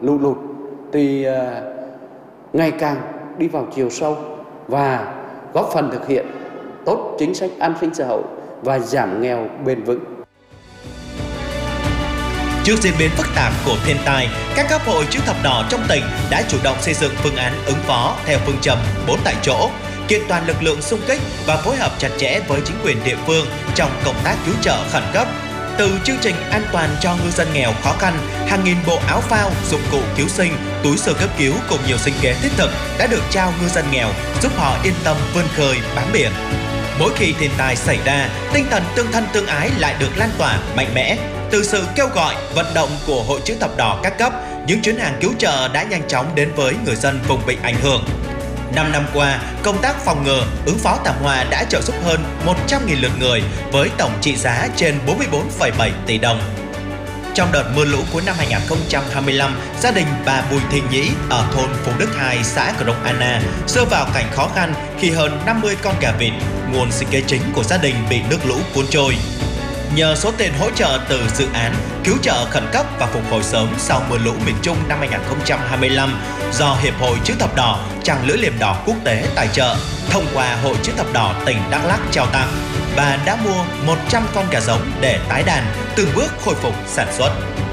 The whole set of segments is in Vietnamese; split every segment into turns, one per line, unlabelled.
lũ lụt thì ngày càng đi vào chiều sâu và góp phần thực hiện tốt chính sách an sinh xã hội và giảm nghèo bền vững.
Trước diễn biến phức tạp của thiên tai, các cấp hội chữ thập đỏ trong tỉnh đã chủ động xây dựng phương án ứng phó theo phương châm 4 tại chỗ, kiện toàn lực lượng xung kích và phối hợp chặt chẽ với chính quyền địa phương trong công tác cứu trợ khẩn cấp. Từ chương trình an toàn cho ngư dân nghèo khó khăn, hàng nghìn bộ áo phao, dụng cụ cứu sinh, túi sơ cấp cứu cùng nhiều sinh kế thiết thực đã được trao ngư dân nghèo, giúp họ yên tâm vươn khơi bám biển. Mỗi khi thiên tai xảy ra, tinh thần tương thân tương ái lại được lan tỏa mạnh mẽ. Từ sự kêu gọi, vận động của Hội chữ thập đỏ các cấp, những chuyến hàng cứu trợ đã nhanh chóng đến với người dân vùng bị ảnh hưởng. 5 năm qua, công tác phòng ngừa, ứng phó thảm họa đã trợ giúp hơn 100.000 lượt người với tổng trị giá trên 44,7 tỷ đồng. Trong đợt mưa lũ cuối năm 2025, gia đình bà Bùi Thị Nhĩ ở thôn Phú Đức 2, xã Krông Anna rơi vào cảnh khó khăn khi hơn 50 con gà vịt, nguồn sinh kế chính của gia đình bị nước lũ cuốn trôi. Nhờ số tiền hỗ trợ từ dự án cứu trợ khẩn cấp và phục hồi sớm sau mưa lũ miền Trung năm 2025 do Hiệp hội Chữ thập đỏ Trăng lưỡi liềm đỏ quốc tế tài trợ, thông qua Hội Chữ thập đỏ tỉnh Đắk Lắk trao tặng, bà đã mua 100 con gà giống để tái đàn, từng bước khôi phục sản xuất.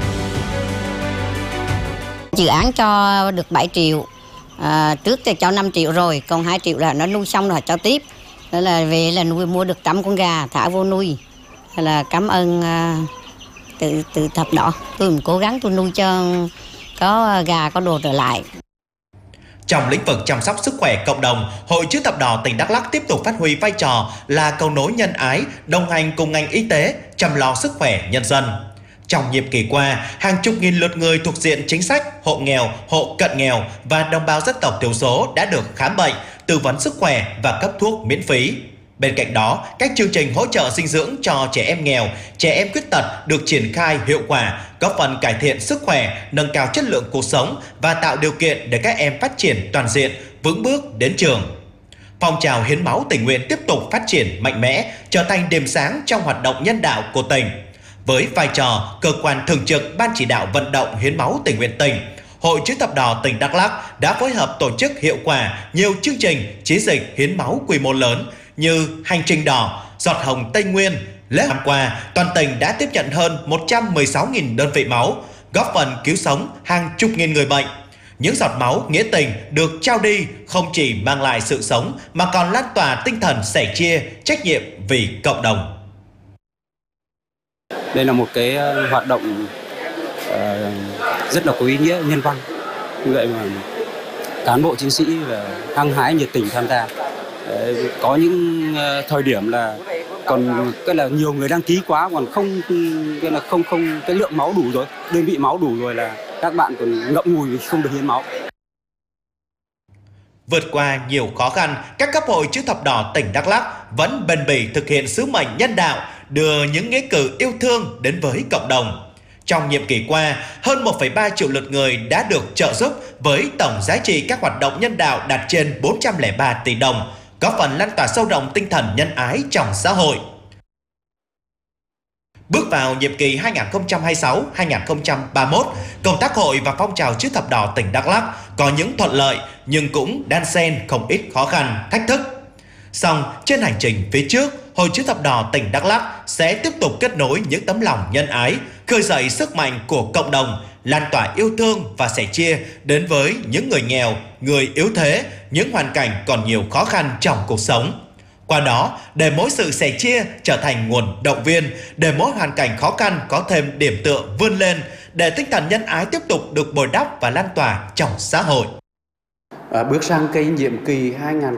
Dự án cho được 7 triệu, trước thì cho 5 triệu rồi, còn 2 triệu là nó nuôi xong rồi cho tiếp. Đó là về là nuôi mua được 100 con gà thả vô nuôi. Là cảm ơn từ thập đỏ, tôi cố gắng tôi nuôi cho có gà có đồ trở lại.
Trong lĩnh vực chăm sóc sức khỏe cộng đồng, Hội Chữ thập đỏ tỉnh Đắk Lắk tiếp tục phát huy vai trò là cầu nối nhân ái, đồng hành cùng ngành y tế, chăm lo sức khỏe nhân dân. Trong nhiệm kỳ qua, hàng chục nghìn lượt người thuộc diện chính sách, hộ nghèo, hộ cận nghèo và đồng bào dân tộc thiểu số đã được khám bệnh, tư vấn sức khỏe và cấp thuốc miễn phí. Bên cạnh đó, các chương trình hỗ trợ dinh dưỡng cho trẻ em nghèo, trẻ em khuyết tật được triển khai hiệu quả, góp phần cải thiện sức khỏe, nâng cao chất lượng cuộc sống và tạo điều kiện để các em phát triển toàn diện, vững bước đến trường. Phong trào hiến máu tình nguyện tiếp tục phát triển mạnh mẽ, trở thành điểm sáng trong hoạt động nhân đạo của tỉnh. Với vai trò cơ quan thường trực Ban chỉ đạo vận động hiến máu tình nguyện tỉnh, Hội Chữ thập đỏ tỉnh Đắk Lắk đã phối hợp tổ chức hiệu quả nhiều chương trình chiến dịch hiến máu quy mô lớn như Hành trình đỏ, Giọt hồng Tây Nguyên. Lễ hôm qua, toàn tỉnh đã tiếp nhận hơn 116.000 đơn vị máu, góp phần cứu sống hàng chục nghìn người bệnh. Những giọt máu nghĩa tình được trao đi không chỉ mang lại sự sống mà còn lan tỏa tinh thần sẻ chia, trách nhiệm vì cộng đồng.
Đây là một cái hoạt động rất là có ý nghĩa nhân văn. Như vậy mà cán bộ chiến sĩ là hăng hái nhiệt tình tham gia. Có những thời điểm là còn cái là nhiều người đăng ký quá, còn không cái lượng máu đủ rồi, đơn vị máu đủ rồi là các bạn còn ngậm ngùi không được hiến máu.
Vượt qua nhiều khó khăn, các cấp hội Chữ thập đỏ tỉnh Đắk Lắk vẫn bền bỉ thực hiện sứ mệnh nhân đạo, đưa những nghĩa cử yêu thương đến với cộng đồng. Trong nhiệm kỳ qua, hơn 1,3 triệu lượt người đã được trợ giúp với tổng giá trị các hoạt động nhân đạo đạt trên 403 tỷ đồng, góp phần lan tỏa sâu rộng tinh thần nhân ái trong xã hội. Bước vào nhiệm kỳ 2026-2031, công tác hội và phong trào Chữ thập đỏ tỉnh Đắk Lắk có những thuận lợi nhưng cũng đan xen không ít khó khăn, thách thức. Song trên hành trình phía trước, Hội Chữ thập đỏ tỉnh Đắk Lắk sẽ tiếp tục kết nối những tấm lòng nhân ái, khơi dậy sức mạnh của cộng đồng, lan tỏa yêu thương và sẻ chia đến với những người nghèo, người yếu thế, những hoàn cảnh còn nhiều khó khăn trong cuộc sống. Qua đó, để mỗi sự sẻ chia trở thành nguồn động viên, để mỗi hoàn cảnh khó khăn có thêm điểm tựa vươn lên, để tinh thần nhân ái tiếp tục được bồi đắp và lan tỏa trong xã hội.
Bước sang cái nhiệm kỳ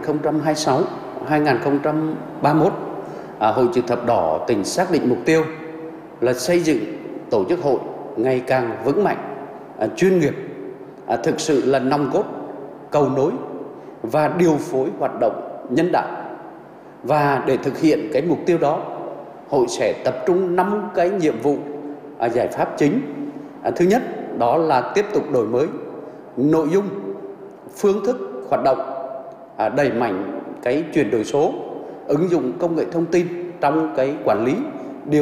2026-2031, Hội Chữ thập đỏ tỉnh xác định mục tiêu là xây dựng tổ chức hội ngày càng vững mạnh, chuyên nghiệp, thực sự là nòng cốt, cầu nối và điều phối hoạt động nhân đạo. Và để thực hiện cái mục tiêu đó, hội sẽ tập trung 5 cái nhiệm vụ giải pháp chính. Thứ nhất, đó là tiếp tục đổi mới nội dung, phương thức hoạt động, đẩy mạnh cái chuyển đổi số, ứng dụng công nghệ thông tin trong cái quản lý